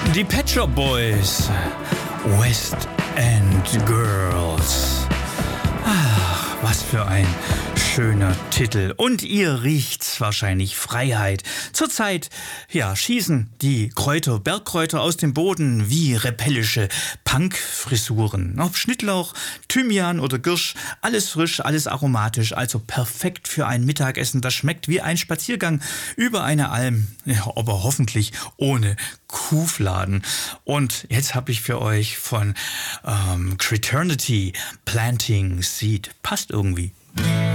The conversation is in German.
Die Pet Shop Boys, West End Girls. Ach, was für ein schöner Titel. Und ihr riecht's wahrscheinlich, Freiheit. Zurzeit, ja, schießen die Kräuter, Bergkräuter aus dem Boden wie rebellische Punk-Frisuren. Ob Schnittlauch, Thymian oder Girsch, alles frisch, alles aromatisch, also perfekt für ein Mittagessen. Das schmeckt wie ein Spaziergang über eine Alm, ja, aber hoffentlich ohne Kuhfladen. Und jetzt habe ich für euch von Creternity Planting Seed. Passt irgendwie.